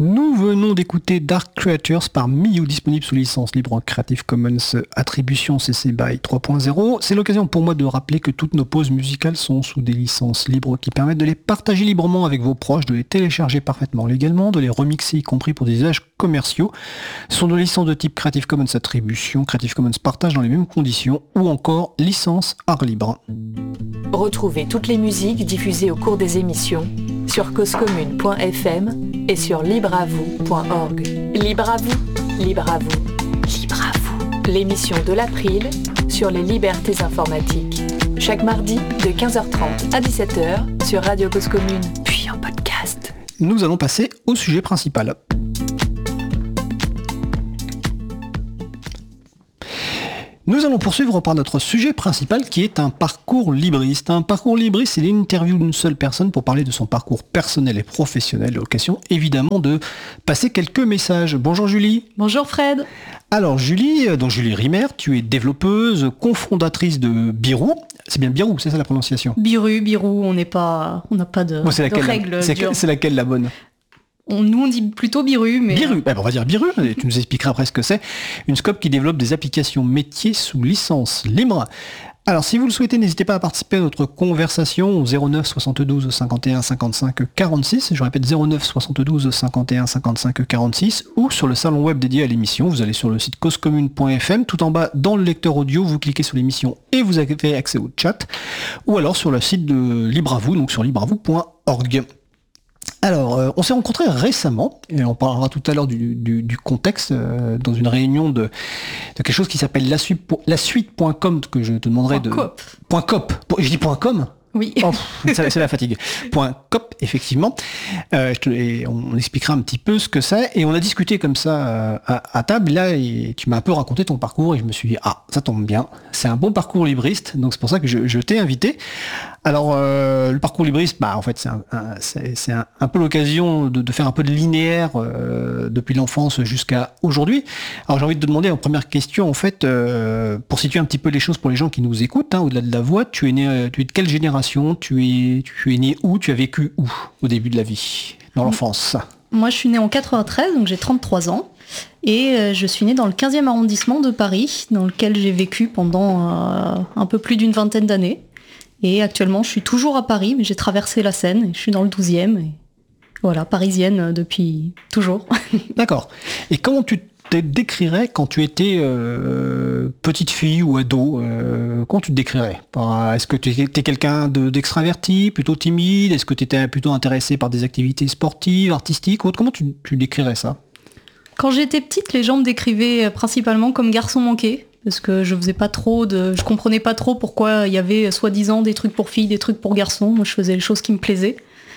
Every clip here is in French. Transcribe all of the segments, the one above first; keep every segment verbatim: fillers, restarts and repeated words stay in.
Nous venons d'écouter Dark Creatures par Miyu, disponible sous licence libre Creative Commons Attribution C C B Y trois point zéro. C'est l'occasion pour moi de rappeler que toutes nos pauses musicales sont sous des licences libres qui permettent de les partager librement avec vos proches, de les télécharger parfaitement légalement, de les remixer y compris pour des usages commerciaux. Ce sont des licences de type Creative Commons Attribution, Creative Commons Partage dans les mêmes conditions ou encore licence art libre. Retrouvez toutes les musiques diffusées au cours des émissions sur causecommune point f m et sur libre à vous point org. Libre à vous, libre à vous, libre à vous. L'émission de l'April sur les libertés informatiques. Chaque mardi de quinze heures trente à dix-sept heures sur Radio Cause Commune, puis en podcast. Nous allons passer au sujet principal. Nous allons poursuivre par notre sujet principal qui est un parcours libriste. Un parcours libriste, c'est l'interview d'une seule personne pour parler de son parcours personnel et professionnel. L'occasion évidemment de passer quelques messages. Bonjour Julie. Bonjour Fred. Alors Julie, donc Julie Rimer, tu es développeuse, cofondatrice de Birou. C'est bien Birou, c'est ça la prononciation? Biru, Birou, on n'est pas, on n'a pas de, bon, c'est de laquelle, règles. C'est, dures. c'est laquelle la bonne? On, nous on dit plutôt Biru, mais... Biru, bah, on va dire Biru, tu nous expliqueras après ce que c'est. Une scope qui développe des applications métiers sous licence libre. Alors si vous le souhaitez, n'hésitez pas à participer à notre conversation au zéro neuf soixante-douze cinquante et un cinquante-cinq quarante-six, je répète zéro neuf soixante-douze cinquante et un cinquante-cinq quarante-six, ou sur le salon web dédié à l'émission, vous allez sur le site causecommune point f m, tout en bas dans le lecteur audio, vous cliquez sur l'émission et vous avez accès au chat, ou alors sur le site de Libre à vous, donc sur libre à vous point org. Alors, euh, on s'est rencontrés récemment, et on parlera tout à l'heure du, du, du contexte, euh, dans une réunion de, de quelque chose qui s'appelle la suite, la suite point com, que je te demanderai Point de... cop. Point cop. Je dis point com. Oui. Oh, c'est, c'est la fatigue. Point cop, effectivement. Euh, je te, et on expliquera un petit peu ce que c'est. Et on a discuté comme ça euh, à, à table. Là, et tu m'as un peu raconté ton parcours et je me suis dit, ah, ça tombe bien. C'est un bon parcours libriste. Donc c'est pour ça que je, je t'ai invité. Alors, euh, le parcours libriste, bah, en fait, c'est un, un, c'est, c'est un, un peu l'occasion de, de faire un peu de linéaire euh, depuis l'enfance jusqu'à aujourd'hui. Alors, j'ai envie de te demander en première question, en fait, euh, pour situer un petit peu les choses pour les gens qui nous écoutent, hein, au-delà de la voix, tu es né, tu es de quelle génération? Tu es, tu es né où? Tu as vécu où au début de la vie, dans l'enfance? Moi, je suis née en quatre-vingt-treize, donc j'ai trente-trois ans. Et euh, je suis née dans le quinzième arrondissement de Paris, dans lequel j'ai vécu pendant euh, un peu plus d'une vingtaine d'années. Et actuellement, je suis toujours à Paris, mais j'ai traversé la Seine, et je suis dans le douzième. Et voilà, parisienne depuis toujours. D'accord. Et comment tu te décrirais quand tu étais euh, petite fille ou ado euh, Comment tu te décrirais? Est-ce que tu étais quelqu'un de, d'extraverti, plutôt timide? Est-ce que tu étais plutôt intéressé par des activités sportives, artistiques ou autres? Comment tu, tu décrirais ça? Quand j'étais petite, les gens me décrivaient principalement comme garçon manqué. Parce que je faisais pas trop de, je comprenais pas trop pourquoi il y avait soi-disant des trucs pour filles, des trucs pour garçons. Moi, je faisais les choses qui me plaisaient.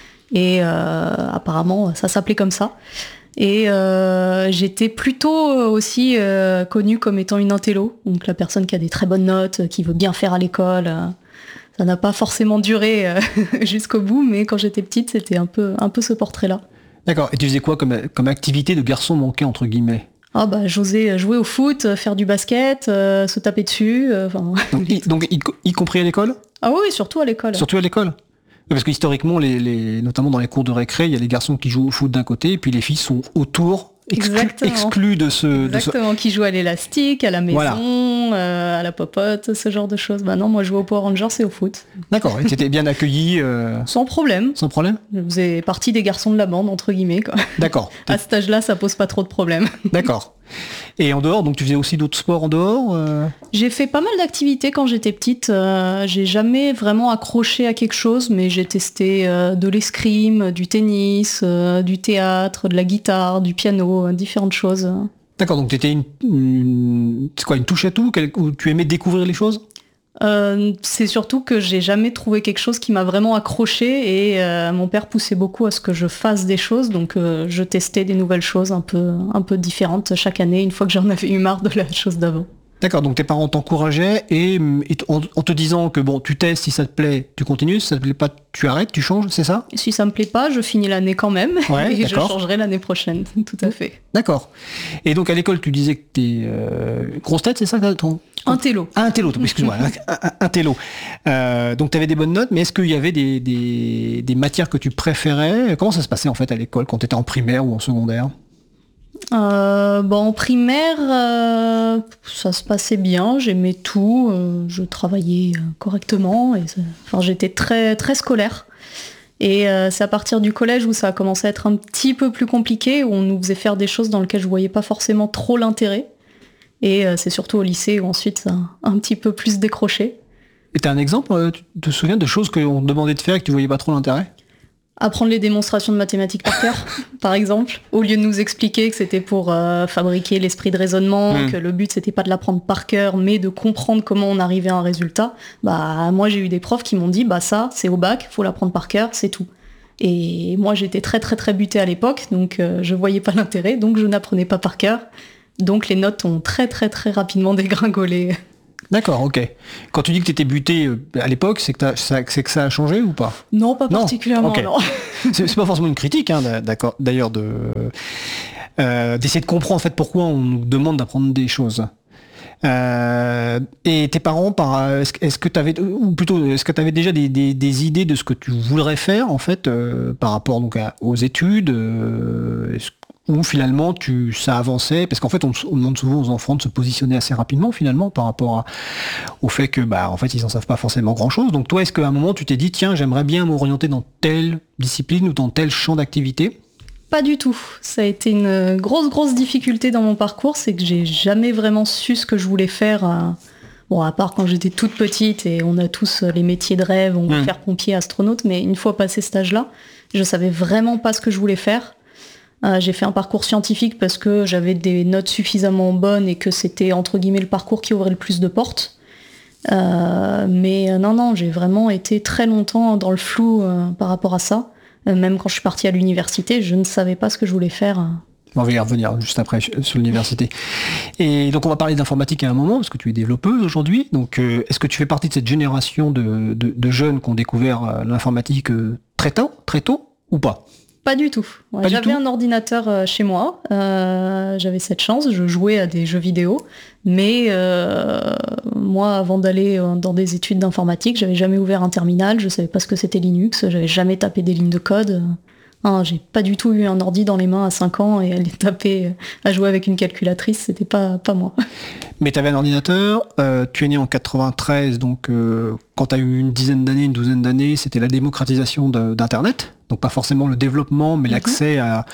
Et euh, apparemment, ça s'appelait comme ça. Et euh, j'étais plutôt aussi euh, connue comme étant une intello. Donc la personne qui a des très bonnes notes, qui veut bien faire à l'école. Euh, ça n'a pas forcément duré euh, jusqu'au bout, mais quand j'étais petite, c'était un peu, un peu ce portrait-là. D'accord. Et tu faisais quoi comme, comme activité de garçon manqué, entre guillemets? Ah bah j'osais jouer au foot, faire du basket, euh, se taper dessus. Euh, donc, y, donc y, y compris à l'école? Ah oui, surtout à l'école. Surtout à l'école? Parce que historiquement, les, les, notamment dans les cours de récré, il y a les garçons qui jouent au foot d'un côté, et puis les filles sont autour, exclus, exclus de ce... Exactement, de ce... qui jouent à l'élastique, à la maison, voilà. euh, à la popote, ce genre de choses. Bah non, moi je jouais au Power Rangers et au foot. D'accord, et tu étais bien accueilli euh... Sans problème. Sans problème? Je faisais partie des garçons de la bande, entre guillemets, quoi. D'accord. À cet âge-là, ça pose pas trop de problèmes. D'accord. Et en dehors, donc tu faisais aussi d'autres sports en dehors euh... J'ai fait pas mal d'activités quand j'étais petite. Euh, j'ai jamais vraiment accroché à quelque chose, mais j'ai testé euh, de l'escrime, du tennis, euh, du théâtre, de la guitare, du piano, euh, différentes choses. D'accord, donc tu étais une, une, c'est quoi, une touche à tout, où tu aimais découvrir les choses? Euh, c'est surtout que j'ai jamais trouvé quelque chose qui m'a vraiment accroché et euh, mon père poussait beaucoup à ce que je fasse des choses, donc euh, je testais des nouvelles choses un peu, un peu différentes chaque année, une fois que j'en avais eu marre de la chose d'avant. D'accord, donc tes parents t'encourageaient et, et en, en te disant que bon, tu testes, si ça te plaît, tu continues, si ça te plaît pas, tu arrêtes, tu changes, c'est ça? Si ça me plaît pas, je finis l'année quand même, ouais, et d'accord. je changerai l'année prochaine, tout à fait. D'accord. Et donc à l'école, tu disais que t'es euh, grosse tête, c'est ça ton... Un télo. Un télo, excuse-moi, un, un, un télo. Euh, donc tu avais des bonnes notes, mais est-ce qu'il y avait des, des, des matières que tu préférais? Comment ça se passait en fait à l'école quand tu étais en primaire ou en secondaire? Euh, bon, en primaire, euh, ça se passait bien, j'aimais tout, euh, je travaillais euh, correctement, et ça, enfin, j'étais très, très scolaire. Et euh, c'est à partir du collège où ça a commencé à être un petit peu plus compliqué, où on nous faisait faire des choses dans lesquelles je voyais pas forcément trop l'intérêt. Et euh, c'est surtout au lycée où ensuite ça a un petit peu plus décroché. Et t'as un exemple, euh, tu te souviens de choses qu'on te demandait de faire et que tu voyais pas trop l'intérêt? Apprendre les démonstrations de mathématiques par cœur, par exemple, au lieu de nous expliquer que c'était pour euh, fabriquer l'esprit de raisonnement, mmh. que le but c'était pas de l'apprendre par cœur, mais de comprendre comment on arrivait à un résultat. Bah moi j'ai eu des profs qui m'ont dit bah ça c'est au bac, faut l'apprendre par cœur, c'est tout. Et moi j'étais très très très butée à l'époque, donc euh, je voyais pas l'intérêt, donc je n'apprenais pas par cœur. Donc les notes ont très très très rapidement dégringolé. D'accord, ok. Quand tu dis que tu étais buté à l'époque, c'est que, t'as, ça, c'est que ça a changé ou pas? Non, pas non. particulièrement, okay. non. c'est, c'est pas forcément une critique, hein, d'accord, d'ailleurs, de, euh, d'essayer de comprendre en fait pourquoi on nous demande d'apprendre des choses. Euh, et tes parents, par, est-ce, est-ce que tu avais, ou plutôt, est-ce que tu avais déjà des, des, des idées de ce que tu voudrais faire en fait euh, par rapport donc à, aux études euh, est-ce, ou finalement tu, ça avançait, parce qu'en fait on, on demande souvent aux enfants de se positionner assez rapidement finalement par rapport à, au fait que bah en fait ils en savent pas forcément grand chose. Donc toi, est-ce qu'à un moment tu t'es dit tiens j'aimerais bien m'orienter dans telle discipline ou dans tel champ d'activité? Pas du tout. Ça a été une grosse grosse difficulté dans mon parcours, c'est que j'ai jamais vraiment su ce que je voulais faire. Euh... Bon, à part quand j'étais toute petite et on a tous les métiers de rêve, on veut mmh. faire pompier, astronaute, mais une fois passé cet âge-là, je savais vraiment pas ce que je voulais faire. Euh, j'ai fait un parcours scientifique parce que j'avais des notes suffisamment bonnes et que c'était entre guillemets le parcours qui ouvrait le plus de portes. Euh, mais euh, non, non, j'ai vraiment été très longtemps dans le flou euh, par rapport à ça. Euh, même quand je suis partie à l'université, je ne savais pas ce que je voulais faire. On va y revenir juste après sur l'université. Et donc on va parler d'informatique à un moment, parce que tu es développeuse aujourd'hui. Donc euh, est-ce que tu fais partie de cette génération de, de, de jeunes qui ont découvert l'informatique très tôt, très tôt ou pas? Pas du tout. Ouais, pas j'avais du tout. Un ordinateur euh, chez moi. Euh, j'avais cette chance. Je jouais à des jeux vidéo. Mais euh, moi, avant d'aller dans des études d'informatique, j'avais jamais ouvert un terminal. Je savais pas ce que c'était Linux. J'avais jamais tapé des lignes de code. Hein, j'ai pas du tout eu un ordi dans les mains à cinq ans et aller taper, à jouer avec une calculatrice. C'était pas, pas moi. Mais tu avais un ordinateur. Euh, tu es né en quatre-vingt-treize. Donc euh, quand tu as eu une dizaine d'années, une douzaine d'années, c'était la démocratisation de, d'Internet. Donc pas forcément le développement, mais mm-hmm. l'accès à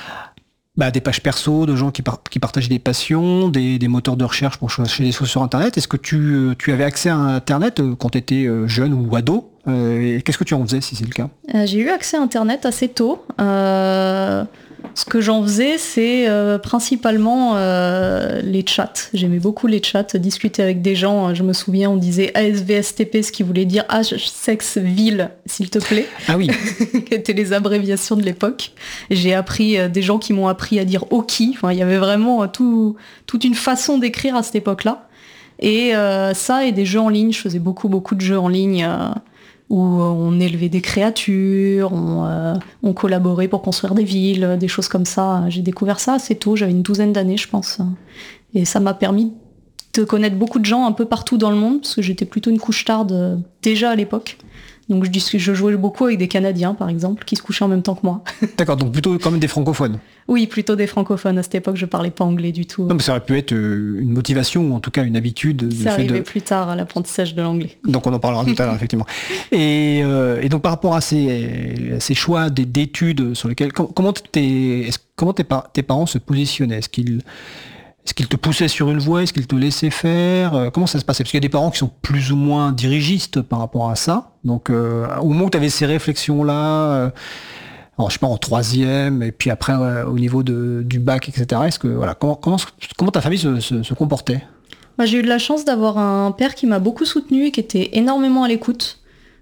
bah, des pages perso, de gens qui, par, qui partageaient des passions, des, des moteurs de recherche pour chercher des choses sur Internet. Est-ce que tu, tu avais accès à Internet quand tu étais jeune ou ado? euh, et qu'est-ce que tu en faisais si c'est le cas? euh, J'ai eu accès à Internet assez tôt. Euh, ce que j'en faisais, c'est euh, principalement euh, les chats. J'aimais beaucoup les chats, discuter avec des gens. Je me souviens, on disait A S V S T P, ce qui voulait dire âge, sexe, ville, s'il te plaît. Ah oui. Qui étaient les abréviations de l'époque. J'ai appris euh, des gens qui m'ont appris à dire Oki. Enfin, il y avait vraiment tout, toute une façon d'écrire à cette époque-là. Et euh, ça, et des jeux en ligne. Je faisais beaucoup, beaucoup de jeux en ligne. Euh, où on élevait des créatures, on, euh, on collaborait pour construire des villes, des choses comme ça. J'ai découvert ça assez tôt, j'avais une douzaine d'années, je pense. Et ça m'a permis de connaître beaucoup de gens un peu partout dans le monde, parce que j'étais plutôt une couche-tarde déjà à l'époque. Donc je, je jouais beaucoup avec des Canadiens, par exemple, qui se couchaient en même temps que moi. D'accord, donc plutôt quand même des francophones. Oui, plutôt des francophones. À cette époque, je parlais pas anglais du tout. Non, mais ça aurait pu être une motivation, ou en tout cas une habitude. Ça arrivait de... plus tard à l'apprentissage de l'anglais. Donc on en parlera tout à l'heure, effectivement. Et, euh, et donc par rapport à ces, ces choix d'études sur lesquels... Comment, tes, comment tes, tes parents se positionnaient? Est-ce qu'ils... Est-ce qu'ils te poussaient sur une voie? Est-ce qu'ils te laissaient faire? Comment ça se passait? Parce qu'il y a des parents qui sont plus ou moins dirigistes par rapport à ça. Donc, euh, au moment où tu avais ces réflexions-là, euh, alors, je sais pas, en troisième, et puis après, euh, au niveau de, du bac, et cetera, est-ce que, voilà, comment, comment, comment ta famille se, se, se comportait? Bah, j'ai eu de la chance d'avoir un père qui m'a beaucoup soutenu et qui était énormément à l'écoute.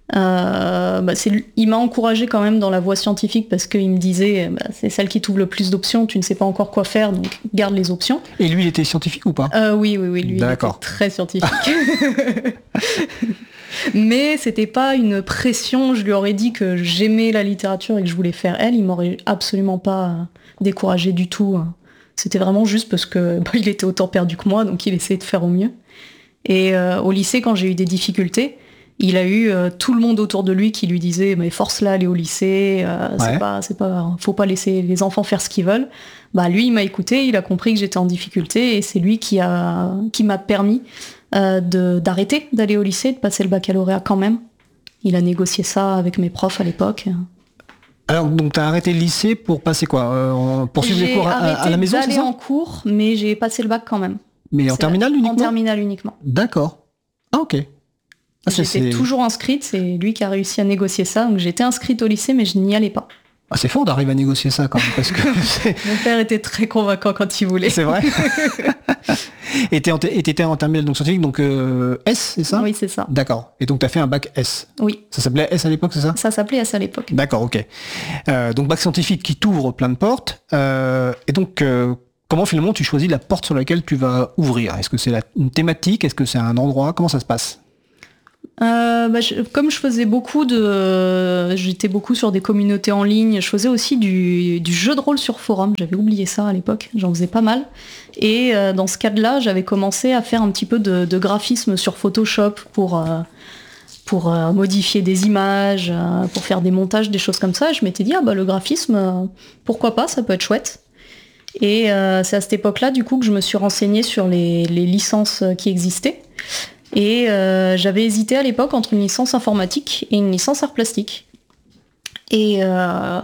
Euh, bah c'est, il m'a encouragé quand même dans la voie scientifique parce qu'il me disait bah, c'est celle qui t'ouvre le plus d'options, tu ne sais pas encore quoi faire, donc garde les options. Et lui il était scientifique ou pas? euh, Oui, oui, oui, lui D'accord. il était très scientifique. Mais c'était pas une pression, je lui aurais dit que j'aimais la littérature et que je voulais faire elle, il m'aurait absolument pas découragé du tout. C'était vraiment juste parce que bah, il était autant perdu que moi, donc il essayait de faire au mieux. Et euh, au lycée, quand j'ai eu des difficultés, il a eu euh, tout le monde autour de lui qui lui disait mais force-la, aller au lycée, euh, ouais. c'est pas, c'est pas, faut pas laisser les enfants faire ce qu'ils veulent. Bah lui, il m'a écouté, il a compris que j'étais en difficulté et c'est lui qui a, qui m'a permis euh, de, d'arrêter d'aller au lycée, de passer le baccalauréat quand même. Il a négocié ça avec mes profs à l'époque. Alors donc t'as arrêté le lycée pour passer quoi euh, pour suivre les cours à, à la maison, c'est ça ? J'ai arrêté d'aller en cours, mais j'ai passé le bac quand même. Mais c'est en terminale uniquement ? En terminale uniquement. D'accord. Ah ok. Ah, J'étais c'est... toujours inscrite, c'est lui qui a réussi à négocier ça, donc j'étais inscrite au lycée mais je n'y allais pas. Ah, c'est fort d'arriver à négocier ça quand même, parce que... c'est... Mon père était très convaincant quand il voulait. C'est vrai. Et t'étais en terminale donc scientifique, donc euh, S, c'est ça ? Oui, c'est ça. D'accord. Et donc t'as fait un bac S ? Oui. Ça s'appelait S à l'époque, c'est ça ? Ça s'appelait S à l'époque. D'accord, ok. Euh, donc bac scientifique qui t'ouvre plein de portes. Euh, et donc... Euh, Comment finalement tu choisis la porte sur laquelle tu vas ouvrir ? Est-ce que c'est la, une thématique ? Est-ce que c'est un endroit ? Comment ça se passe ? euh, bah, je, Comme je faisais beaucoup de... J'étais beaucoup sur des communautés en ligne, je faisais aussi du, du jeu de rôle sur forum, j'avais oublié ça à l'époque, j'en faisais pas mal. Et euh, dans ce cadre-là, j'avais commencé à faire un petit peu de, de graphisme sur Photoshop pour... Euh, pour euh, modifier des images, euh, pour faire des montages, des choses comme ça. Et je m'étais dit, ah bah le graphisme, euh, pourquoi pas, ça peut être chouette. Et euh, c'est à cette époque-là, du coup, que je me suis renseignée sur les, les licences qui existaient. Et euh, j'avais hésité à l'époque entre une licence informatique et une licence art plastique. Et, euh,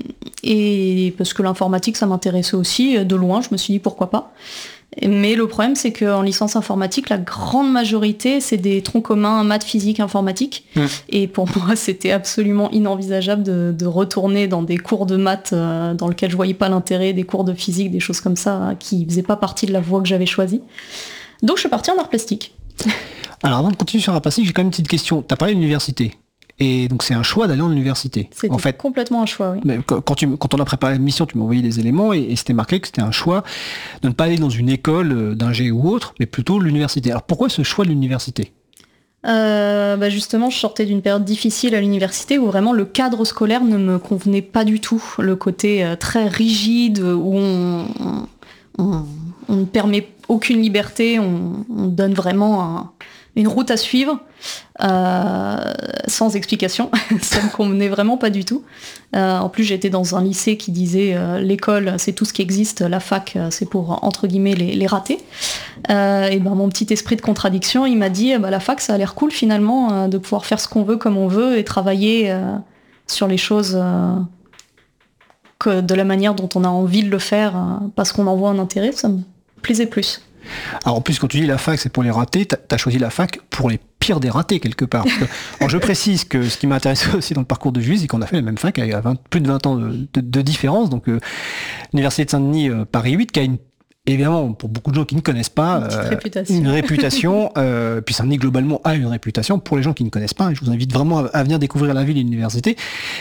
et parce que l'informatique, ça m'intéressait aussi, de loin, je me suis dit pourquoi pas. Mais le problème, c'est qu'en licence informatique, la grande majorité, c'est des troncs communs maths, physique, informatique. Mmh. Et pour moi, c'était absolument inenvisageable de, de retourner dans des cours de maths euh, dans lesquels je voyais pas l'intérêt, des cours de physique, des choses comme ça, qui faisaient pas partie de la voie que j'avais choisie. Donc je suis partie en art plastique. Alors avant de continuer sur art plastique, j'ai quand même une petite question. Tu as parlé de l'université. Et donc c'est un choix d'aller en université. C'était en fait, complètement un choix, oui. Mais quand, tu, quand on a préparé l'émission, tu m'as envoyé des éléments et, et c'était marqué que c'était un choix de ne pas aller dans une école d'ingé ou autre, mais plutôt l'université. Alors pourquoi ce choix de l'université ? euh, bah justement, je sortais d'une période difficile à l'université où vraiment le cadre scolaire ne me convenait pas du tout. Le côté euh, très rigide où on, on, on ne permet aucune liberté, on, on donne vraiment un... une route à suivre euh, sans explication. Ça me convenait vraiment pas du tout. Euh, en plus, j'étais dans un lycée qui disait euh, l'école, c'est tout ce qui existe, la fac, c'est pour, entre guillemets, les, les ratés. Euh, et ben, mon petit esprit de contradiction, il m'a dit, bah, la fac, ça a l'air cool finalement, euh, de pouvoir faire ce qu'on veut comme on veut et travailler euh, sur les choses euh, que de la manière dont on a envie de le faire euh, parce qu'on en voit un intérêt. Ça me plaisait plus. Alors en plus, quand tu dis la fac, c'est pour les ratés, t'as, t'as choisi la fac pour les pires des ratés, quelque part. Parce que, alors je précise que ce qui m'a intéressé aussi dans le parcours de Julie, c'est qu'on a fait la même fac avec vingt, plus de vingt ans de, de, de différence. Donc euh, l'Université de Saint-Denis, euh, Paris huit, qui a une, évidemment, pour beaucoup de gens qui ne connaissent pas, une, euh, réputation. une réputation, euh, puis Saint-Denis globalement a une réputation. Pour les gens qui ne connaissent pas, je vous invite vraiment à, à venir découvrir la ville et l'université.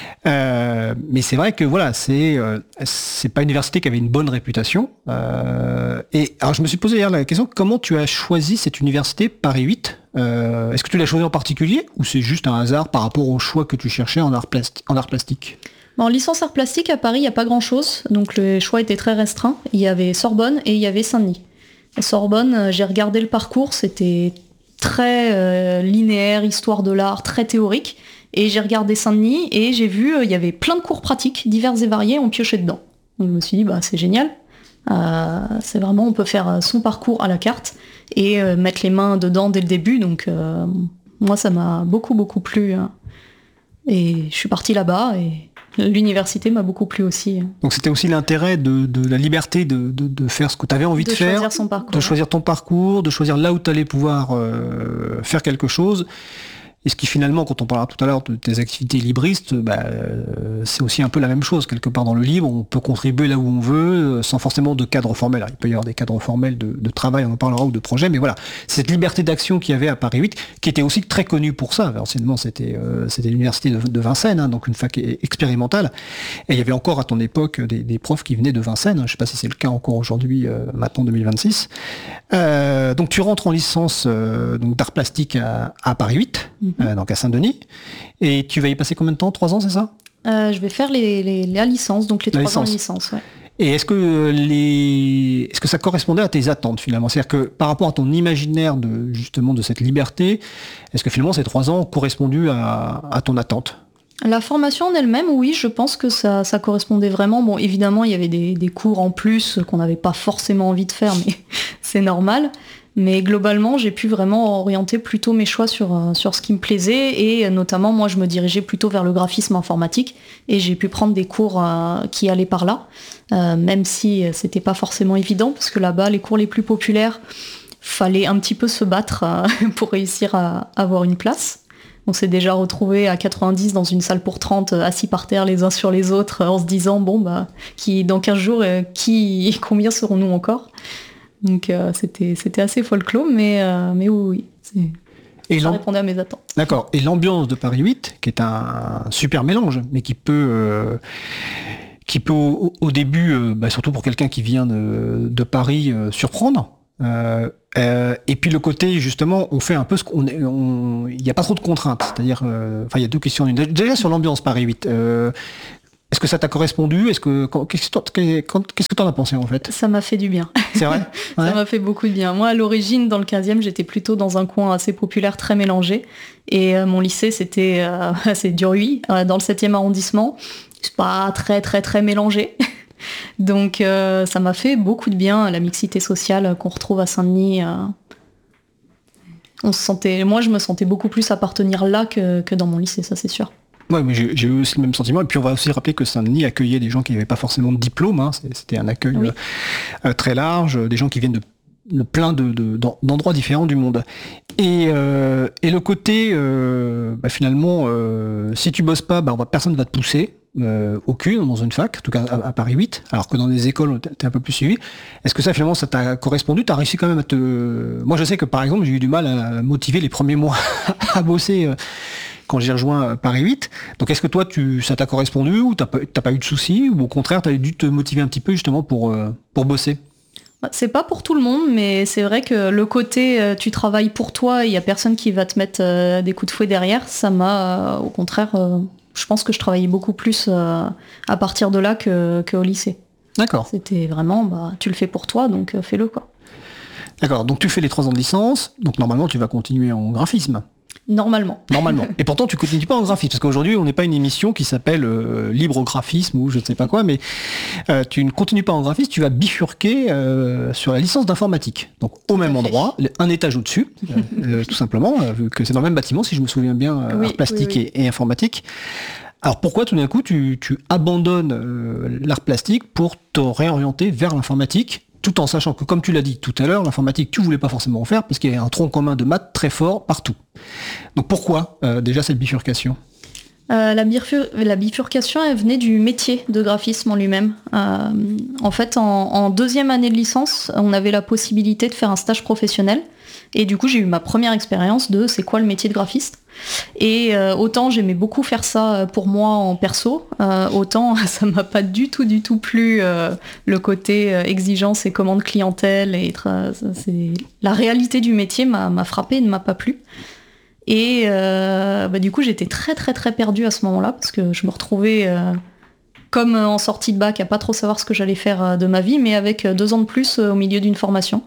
Euh, mais c'est vrai que voilà, c'est euh, c'est pas une université qui avait une bonne réputation. Euh, et alors je me suis posé hier la question, comment tu as choisi cette université Paris huit ? euh, Est-ce que tu l'as choisi en particulier ou c'est juste un hasard par rapport au choix que tu cherchais en art, plasti- en art plastique ? En licence art plastique, à Paris, il n'y a pas grand-chose, donc le choix était très restreint. Il y avait Sorbonne et il y avait Saint-Denis. À Sorbonne, j'ai regardé le parcours, c'était très euh, linéaire, histoire de l'art, très théorique. Et j'ai regardé Saint-Denis et j'ai vu, il euh, y avait plein de cours pratiques, divers et variés, on piochait dedans. Donc je me suis dit, bah, c'est génial. Euh, c'est vraiment, on peut faire son parcours à la carte et euh, mettre les mains dedans dès le début. Donc euh, moi, ça m'a beaucoup, beaucoup plu. Hein. Et je suis partie là-bas et l'université m'a beaucoup plu aussi. Donc c'était aussi l'intérêt de, de la liberté de, de, de faire ce que tu avais envie de, de faire, choisir son parcours, de choisir ton parcours, de choisir là où tu allais pouvoir euh, faire quelque chose. Et ce qui finalement, quand on parlera tout à l'heure de tes activités libristes, bah, euh, c'est aussi un peu la même chose. Quelque part dans le libre, on peut contribuer là où on veut, sans forcément de cadre formel. Alors, il peut y avoir des cadres formels de, de travail, on en parlera, ou de projet, mais voilà. Cette liberté d'action qu'il y avait à Paris huit, qui était aussi très connue pour ça. Anciennement, c'était, euh, c'était l'université de, de Vincennes, hein, donc une fac expérimentale. Et il y avait encore à ton époque des, des profs qui venaient de Vincennes. Hein, je ne sais pas si c'est le cas encore aujourd'hui, euh, maintenant deux mille vingt-six. Euh, donc tu rentres en licence euh, donc d'art plastique à, à Paris huit. Mm-hmm. Euh, donc à Saint-Denis, et tu vas y passer combien de temps ? Trois ans, c'est ça ? euh, Je vais faire les, les, la licence, donc les trois ans de licence. Ouais. Et est-ce que les, est-ce que ça correspondait à tes attentes finalement? C'est-à-dire que par rapport à ton imaginaire de justement de cette liberté, est-ce que finalement ces trois ans ont correspondu à, à ton attente? La formation en elle-même, oui, je pense que ça, ça correspondait vraiment. Bon, évidemment, il y avait des, des cours en plus qu'on n'avait pas forcément envie de faire, mais c'est normal. Mais globalement, j'ai pu vraiment orienter plutôt mes choix sur, sur ce qui me plaisait, et notamment, moi, je me dirigeais plutôt vers le graphisme informatique, et j'ai pu prendre des cours euh, qui allaient par là, euh, même si c'était pas forcément évident, parce que là-bas, les cours les plus populaires, fallait un petit peu se battre euh, pour réussir à avoir une place. On s'est déjà retrouvés à quatre-vingt-dix dans une salle pour trente, assis par terre les uns sur les autres, en se disant, bon, bah, qui, dans quinze jours, euh, qui, combien serons-nous encore? Donc euh, c'était, c'était assez folklore, mais, euh, mais oui, oui c'est, ça répondait à mes attentes. D'accord. Et l'ambiance de Paris huit, qui est un super mélange, mais qui peut, euh, qui peut au, au début, euh, bah, surtout pour quelqu'un qui vient de, de Paris, euh, surprendre. Euh, euh, et puis le côté, justement, on fait un peu ce qu'on est, on, il n'y a pas trop de contraintes. C'est-à-dire, enfin, euh, il y a deux questions. Déjà sur l'ambiance Paris huit. Euh, Est-ce que ça t'a correspondu? Est-ce que qu'est-ce que t'en as pensé en fait? Ça m'a fait du bien. C'est vrai? Ouais. Ça m'a fait beaucoup de bien. Moi, à l'origine, dans le quinzième, j'étais plutôt dans un coin assez populaire, très mélangé. Et euh, mon lycée, c'était euh, c'est Duruy, euh, dans le septième arrondissement. C'est pas très très très mélangé. Donc euh, ça m'a fait beaucoup de bien, la mixité sociale qu'on retrouve à Saint-Denis. Euh, on se sentait, moi, je me sentais beaucoup plus appartenir là que, que dans mon lycée, ça c'est sûr. Ouais, mais j'ai, j'ai eu aussi le même sentiment. Et puis on va aussi rappeler que Saint-Denis accueillait des gens qui n'avaient pas forcément de diplôme. Hein. C'était un accueil oui. euh, très large, des gens qui viennent de, de plein de, de, d'endroits différents du monde. Et, euh, et le côté, euh, bah, finalement, euh, si tu bosses pas, bah, personne ne va te pousser. Euh, aucune dans une fac, en tout cas à, à Paris huit, alors que dans des écoles t'es un peu plus suivi. Est-ce que ça finalement ça t'a correspondu? T'as réussi quand même à te... Moi je sais que par exemple j'ai eu du mal à motiver les premiers mois à bosser euh, quand j'ai rejoint Paris huit. Donc est-ce que toi tu ça t'a correspondu ou t'as pas, t'as pas eu de soucis ou au contraire t'as dû te motiver un petit peu justement pour, euh, pour bosser? C'est pas pour tout le monde, mais c'est vrai que le côté euh, tu travailles pour toi et il y a personne qui va te mettre euh, des coups de fouet derrière, ça m'a euh, au contraire... Euh, je pense que je travaillais beaucoup plus euh, à partir de là que, qu'au lycée. D'accord. C'était vraiment, bah, tu le fais pour toi, donc euh, fais-le, quoi. D'accord, donc tu fais les trois ans de licence, donc normalement tu vas continuer en graphisme. Normalement. Normalement. Et pourtant tu continues pas en graphisme, parce qu'aujourd'hui on n'est pas une émission qui s'appelle euh, Libre Graphisme ou je ne sais pas quoi, mais euh, tu ne continues pas en graphisme, tu vas bifurquer euh, sur la licence d'informatique. Donc au même endroit, un étage au-dessus, euh, euh, tout simplement, euh, vu que c'est dans le même bâtiment, si je me souviens bien, euh, oui, art plastique oui, oui. Et, et informatique. Alors pourquoi tout d'un coup tu, tu abandonnes euh, l'art plastique pour te réorienter vers l'informatique, tout en sachant que, comme tu l'as dit tout à l'heure, l'informatique tu voulais pas forcément en faire parce qu'il y a un tronc commun de maths très fort partout. Donc pourquoi euh, déjà cette bifurcation? euh, la, bifur- la bifurcation elle venait du métier de graphisme en lui-même. Euh, en fait en, en deuxième année de licence, on avait la possibilité de faire un stage professionnel. Et du coup, j'ai eu ma première expérience de c'est quoi le métier de graphiste. Et euh, autant j'aimais beaucoup faire ça pour moi en perso, euh, autant ça m'a pas du tout, du tout plu euh, le côté euh, exigence et commande clientèle. Et tra- c'est... La réalité du métier m'a, m'a frappée et ne m'a pas plu. Et euh, bah, du coup, j'étais très, très, très perdue à ce moment-là parce que je me retrouvais euh, comme en sortie de bac à pas trop savoir ce que j'allais faire de ma vie, mais avec deux ans de plus au milieu d'une formation.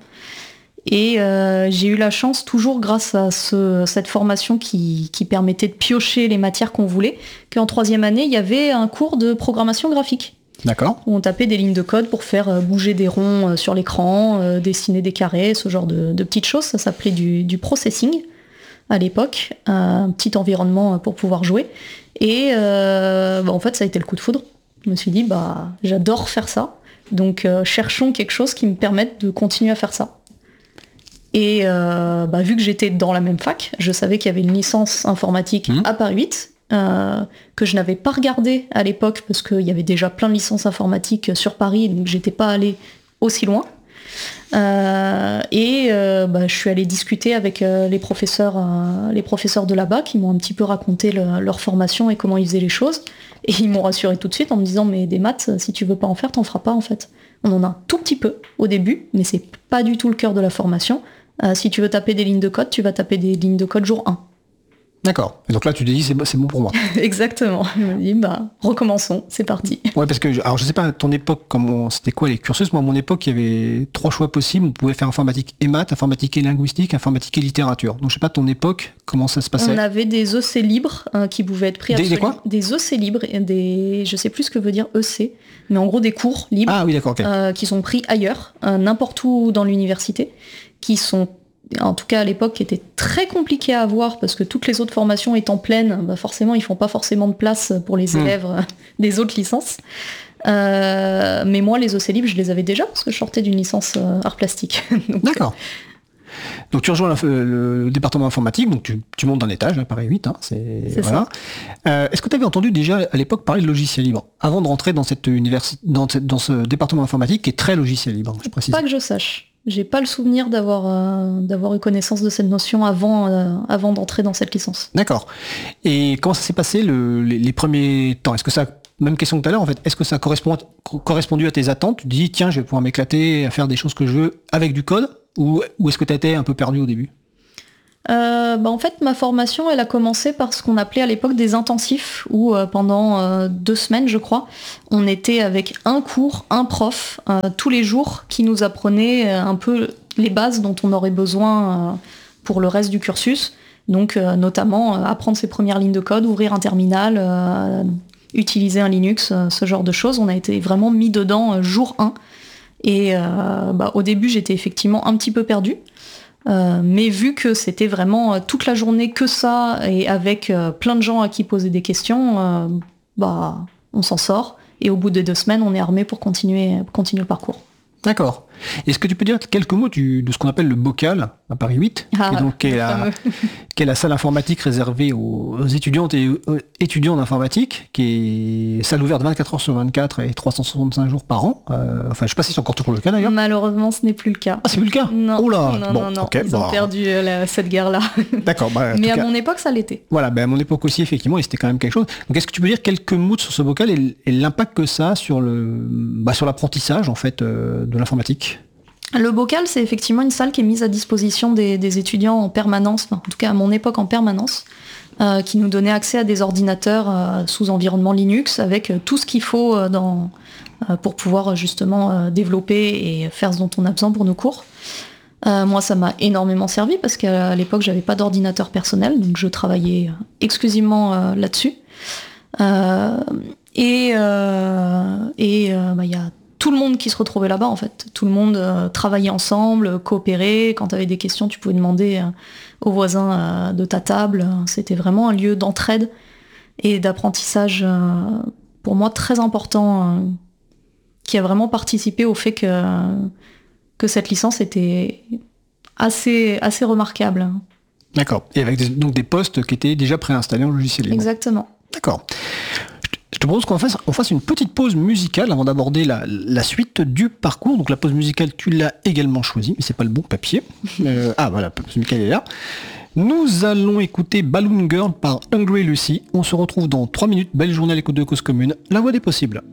Et euh, j'ai eu la chance, toujours grâce à ce, cette formation qui, qui permettait de piocher les matières qu'on voulait, qu'en troisième année, il y avait un cours de programmation graphique. D'accord. Où on tapait des lignes de code pour faire bouger des ronds sur l'écran, euh, dessiner des carrés, ce genre de, de petites choses. Ça s'appelait du, du processing à l'époque, un petit environnement pour pouvoir jouer. Et euh, bah, en fait, ça a été le coup de foudre. Je me suis dit, bah, j'adore faire ça. Donc euh, cherchons quelque chose qui me permette de continuer à faire ça. Et euh, bah, vu que j'étais dans la même fac, je savais qu'il y avait une licence informatique mmh. à Paris huit, euh, que je n'avais pas regardée à l'époque parce qu'il y avait déjà plein de licences informatiques sur Paris, donc j'étais pas allée aussi loin. Euh, et euh, bah, je suis allée discuter avec euh, les professeurs, euh, les professeurs de là-bas qui m'ont un petit peu raconté le, leur formation et comment ils faisaient les choses. Et ils m'ont rassurée tout de suite en me disant mais des maths, si tu veux pas en faire, t'en feras pas en fait. On en a un tout petit peu au début, mais c'est pas du tout le cœur de la formation. Euh, si tu veux taper des lignes de code, tu vas taper des lignes de code jour un. D'accord. Et donc là, tu te dis, c'est, c'est bon pour moi. Exactement. Je me dis, bah, recommençons, c'est parti. Ouais, parce que, alors je sais pas, à ton époque, comment, c'était quoi les cursus? Moi, à mon époque, il y avait trois choix possibles. On pouvait faire informatique et maths, informatique et linguistique, informatique et littérature. Donc je sais pas, ton époque, comment ça se passait? On avait des E C libres euh, qui pouvaient être pris Des- absolument. des quoi Des E C libres, et des, je sais plus ce que veut dire E C, mais en gros des cours libres Ah oui, d'accord, ok. euh, qui sont pris ailleurs, euh, n'importe où dans l'université, qui sont, en tout cas à l'époque, qui étaient très compliqués à avoir parce que toutes les autres formations étant pleines, bah forcément ils font pas forcément de place pour les Hmm. élèves euh, des autres licences. Euh, mais moi les E C libres je les avais déjà parce que je sortais d'une licence euh, art plastique. Donc, D'accord. Donc tu rejoins l'inf- le, le département informatique, donc tu, tu montes d'un étage, hein, pareil huit, hein, c'est, C'est voilà. Euh, est-ce que tu avais entendu déjà à l'époque parler de logiciel libre avant de rentrer dans cette université, dans, cette- dans ce département informatique qui est très logiciel libre, je précise. Pas que je sache. J'ai pas le souvenir d'avoir euh, d'avoir eu connaissance de cette notion avant, euh, avant d'entrer dans cette licence. D'accord. Et comment ça s'est passé le- les, les premiers temps? Est-ce que ça, même question que tout à l'heure en fait, est-ce que ça correspond, correspondu à tes attentes? Tu te dis tiens, je vais pouvoir m'éclater à faire des choses que je veux avec du code, ou, ou est-ce que tu étais un peu perdu au début? Euh, bah en fait, ma formation, elle a commencé par ce qu'on appelait à l'époque des intensifs, où euh, pendant euh, deux semaines, je crois, on était avec un cours, un prof, euh, tous les jours, qui nous apprenait euh, un peu les bases dont on aurait besoin euh, pour le reste du cursus. Donc, euh, notamment, euh, apprendre ses premières lignes de code, ouvrir un terminal, euh, utiliser un Linux, euh, ce genre de choses. On a été vraiment mis dedans euh, jour un. Et euh, bah, au début, j'étais effectivement un petit peu perdue. Euh, mais vu que c'était vraiment euh, toute la journée que ça, et avec euh, plein de gens à qui poser des questions, euh, bah, on s'en sort. Et au bout de deux semaines, on est armé pour continuer, continuer le parcours. D'accord. Est-ce que tu peux dire quelques mots du- de ce qu'on appelle le bocal à Paris huit, Ah, qui est donc qui est le la, fameux. qui est la salle informatique réservée aux, aux étudiantes et aux étudiants d'informatique, qui est salle ouverte vingt-quatre heures sur vingt-quatre et trois cent soixante-cinq jours par an. Euh, enfin, je sais pas si c'est encore toujours le cas d'ailleurs. Malheureusement, ce n'est plus le cas. Ah, c'est plus le cas? Non, Oh là, non, bon, non, non. ok, Ils bon. ont perdu euh, la- cette guerre-là. D'accord. Bah, en Mais tout à cas, mon époque, ça l'était. voilà, bah, à mon époque aussi, effectivement, et c'était quand même quelque chose. Donc, est-ce que tu peux dire quelques mots sur ce bocal et, et l'impact que ça a sur le, bah, sur l'apprentissage en fait euh, de l'informatique? Le bocal, c'est effectivement une salle qui est mise à disposition des, des étudiants en permanence, enfin, en tout cas à mon époque en permanence, euh, qui nous donnait accès à des ordinateurs euh, sous environnement Linux avec euh, tout ce qu'il faut euh, dans, euh, pour pouvoir euh, justement euh, développer et faire ce dont on a besoin pour nos cours. Euh, moi, ça m'a énormément servi parce qu'à l'époque, j'avais pas d'ordinateur personnel, donc je travaillais euh, exclusivement euh, là-dessus. Euh, et euh, et euh, bah, y a tout le monde qui se retrouvait là-bas en fait. Tout le monde euh, travaillait ensemble, coopérait. Quand tu avais des questions, tu pouvais demander euh, aux voisins euh, de ta table. C'était vraiment un lieu d'entraide et d'apprentissage euh, pour moi très important euh, qui a vraiment participé au fait que, que cette licence était assez, assez remarquable. D'accord. Et avec des, donc des postes qui étaient déjà préinstallés en logiciel libre. Exactement. D'accord. Je te propose qu'on fasse, on fasse une petite pause musicale avant d'aborder la, la suite du parcours. Donc la pause musicale, tu l'as également choisie, mais c'est pas le bon papier. Euh, ah voilà, la pause musicale est là. Nous allons écouter Balloon Girl par Hungry Lucy. On se retrouve dans trois minutes. Belle journée à l'écoute de Cause Commune, la voix des possibles.